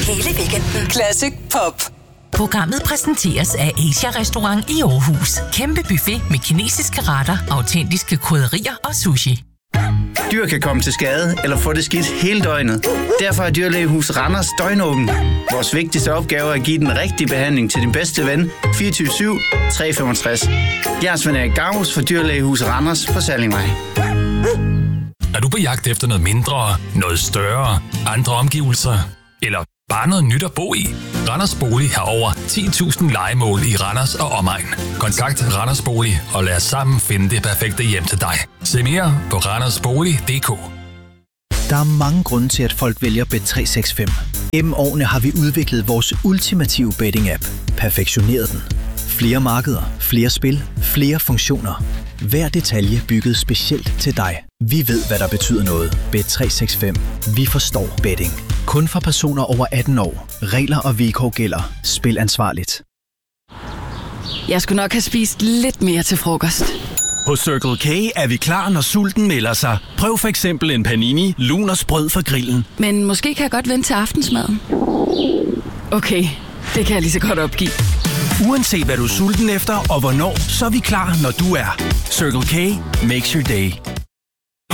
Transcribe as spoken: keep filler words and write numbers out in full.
hele weekenden. Classic Pop. Programmet præsenteres af Asia Restaurant i Aarhus. Kæmpe buffet med kinesiske retter, autentiske krydderier og sushi. Dyr kan komme til skade eller få det skidt hele døgnet. Derfor er Dyrlægehus Randers døgnåben. Vores vigtigste opgave er at give den rigtige behandling til din bedste ven fireogtyve syv tre femogtres. Jeg er Svend Erik Gavs for Dyrlægehus Randers på Sallingvej. Er du på jagt efter noget mindre, noget større, andre omgivelser eller bare noget nyt at bo i? Randers Bolig har over ti tusind lejemål i Randers og omegn. Kontakt Randers Bolig og lad os sammen finde det perfekte hjem til dig. Se mere på randersbolig punktum d k. Der er mange grunde til, at folk vælger Bet tre seks fem. Gennem årene har vi udviklet vores ultimative betting-app. Perfektioneret den. Flere markeder, flere spil, flere funktioner. Hver detalje bygget specielt til dig. Vi ved, hvad der betyder noget. Bet tre seks fem. Vi forstår betting. Kun for personer over atten år. Regler og vilkår gælder. Spil ansvarligt. Jeg skulle nok have spist lidt mere til frokost. På Circle K er vi klar, når sulten melder sig. Prøv for eksempel en panini, lun og sprød fra grillen. Men måske kan jeg godt vente til aftensmaden. Okay, det kan jeg lige så godt opgive. Uanset hvad du er sulten efter og hvornår, så er vi klar, når du er. Circle K makes your day.